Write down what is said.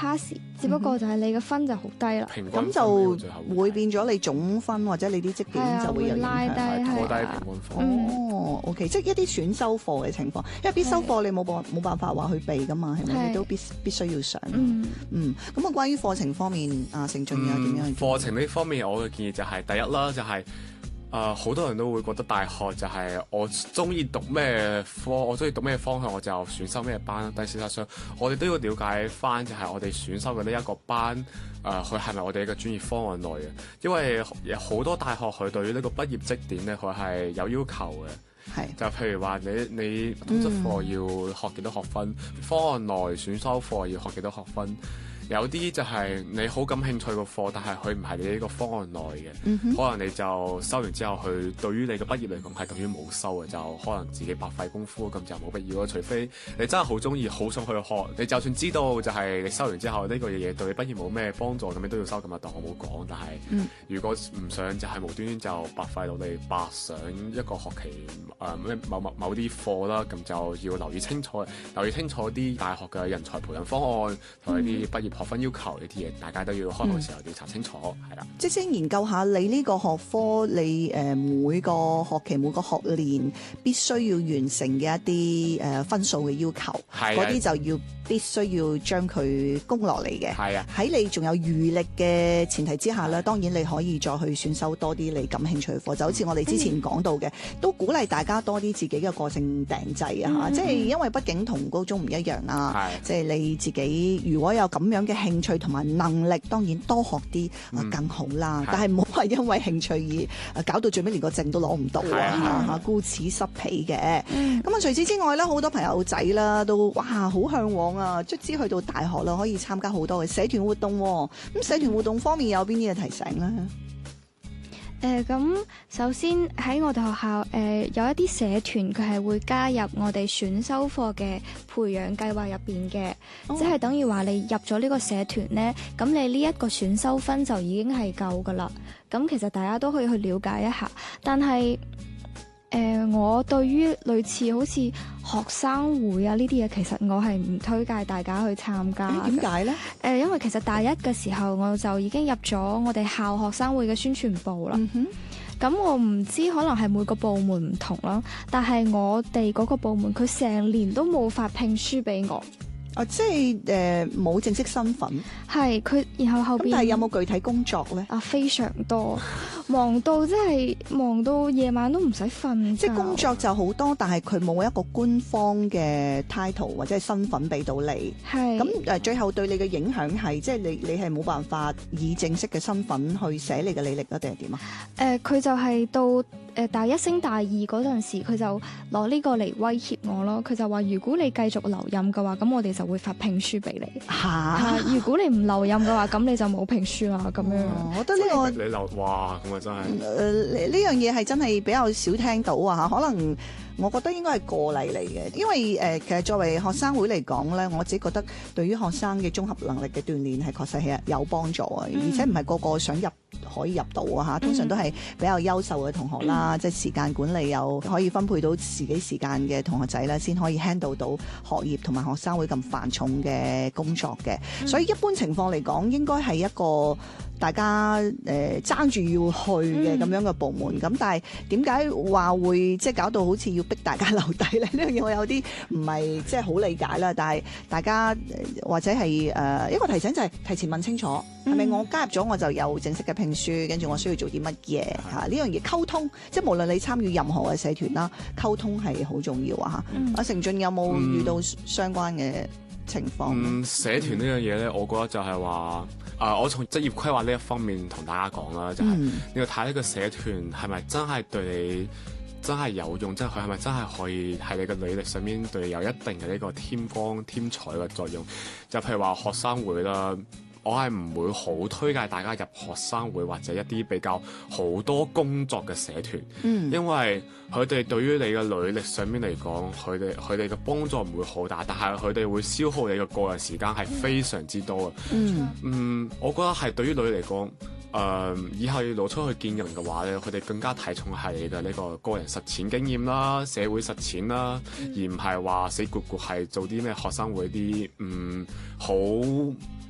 pass，只不過就係你嘅分就好低啦。 咁就會變咗你總分或者你啲績點就會有影拉低， 響。 拖低平均分。 OK， 即係一啲選修課嘅情況，因為必修課你冇辦法話去避噶嘛，係咪？你都必須要上。咁關於課程方面，成俊有點樣？ 課程呢方面，我嘅建議就係第一啦，就係好多人都會覺得大學就係我中意讀咩科，我中意讀咩方向，我就選修咩班。但事實上，我哋都要了解翻，就係我哋選修嘅呢一個班，佢係咪我哋一個專業方案內嘅？因為有好多大學佢對於呢個畢業績點咧，佢係有要求嘅。就譬如話你通識課要學幾多學分，方案內選修課要學幾多學分。有啲就係你好感興趣個課，但係佢唔係你呢個方案內嘅，可能你就收完之後，佢對於你嘅畢業嚟講係等於冇收嘅，就可能自己白費功夫，咁就冇必要咯。除非你真係好中意，好想去學，你就算知道就係你收完之後呢個嘢對你畢業冇咩幫助，咁你都要收咁啊。但我冇講，但係如果唔想就係無端端就白費到你白上一個學期某啲課啦，咁就要留意清楚啲大學嘅人才培養方案同埋啲畢業學分要求呢啲嘢，大家都要開學嘅時候要查清楚，係啦。 即係先研究下你呢個學科，你每個學期每個學年必須要完成嘅一啲分數嘅要求，嗰啲就必須要將佢供落嚟嘅。係啊，喺你仲有餘力嘅前提之下咧，當然你可以再去選修多啲你感興趣嘅課，就好似我哋之前講到嘅，都鼓勵大家多啲自己嘅個性訂製啊，即係因為畢竟同高中唔一樣啊，即係你自己如果有咁樣嘅興趣同埋能力，當然多學啲更好啦。但係唔好話因為興趣而搞到最尾連個證都攞唔到啊，顧此失彼嘅。咁除此之外咧，好多朋友仔啦都好向往啊，卒之去到大學啦，可以參加好多嘅社團活動。咁社團活動方面有邊啲嘅提醒咧？ 咁首先喺我哋學校有一啲社團，佢係會加入我哋選修課嘅培養計劃入邊嘅，即係等於話你入咗呢個社團呢，咁你呢一個選修分就已經係夠噶啦。咁其實大家都可以去了解一下，但係我對於類似好似學生會啊呢啲嘢，其實我係唔推介大家去參加。 點解呢？ 因為其實大一嘅時候我就已經入咗我哋校學生會嘅宣傳部啦。咁我唔知可能係每個部門唔同啦，但係我哋嗰個部門佢成年都冇發聘書俾我。 即係冇正式身份。 係佢，然後後邊。咁但係有冇具體工作咧？ 非常多，忙到真係忙到夜晚都唔使瞓。 即係工作就好多，但係佢冇一個官方嘅 title 或者係身份俾到你。係。咁最後對你嘅影響係，即係你係冇辦法以正式嘅身份去寫你嘅履歷啊，定係點啊？佢就係到大一升大二嗰陣時，佢就攞呢個嚟威脅我咯。佢就話如果你繼續留任嘅話，咁我哋就會發聘書俾你。如果你唔留任嘅話，咁你就冇聘書啦。咁樣，我覺得呢個你留哇，咁啊真係呢樣嘢係真係比較少聽到啊！可能我覺得應該係個例嚟嘅，因為其實作為學生會嚟講咧，我自己覺得對於學生嘅綜合能力嘅鍛鍊係確實係有幫助啊，而且唔係個個想入可以入到啊嚇，通常都係比較優秀嘅同學啦，即係時間管理又可以分配到自己時間嘅同學仔啦，先可以 handle 到學業同埋學生會咁繁重嘅工作嘅，所以一般情況嚟講，應該係一個大家爭住要去嘅咁樣嘅部門，咁但係點解話會即係搞到好似要逼大家留低咧？呢樣嘢我有啲唔係即係好理解啦。但係大家或者係一個提醒就係提前問清楚，係咪我加入咗我就有正式嘅聘書，跟住我需要做啲乜嘢嚇？呢樣嘢溝通，即係無論你參與任何嘅社團啦，溝通係好重要啊嚇。阿成俊有冇遇到相關嘅情況？ 社團呢樣嘢咧，我覺得就係話。我從職業規劃呢一方面同大家講啦，就係你要睇呢個社團係咪真係對你真係有用，即係佢係咪真係可以喺你嘅履歷上面對你有一定嘅呢個添光添彩嘅作用。就譬如話學生會啦，我係唔會好推介大家入學生會或者一啲比較好多工作嘅社團，因為佢哋對於你嘅履歷上面嚟講，佢哋嘅幫助唔會好大，但係佢哋會消耗你嘅個人時間係非常之多啊。我覺得係對於你嚟講，以後要攞出去見人嘅話咧，佢哋更加睇重係你嘅呢個個人實踐經驗啦、社會實踐啦，而唔係話死咕咕係做啲咩學生會啲好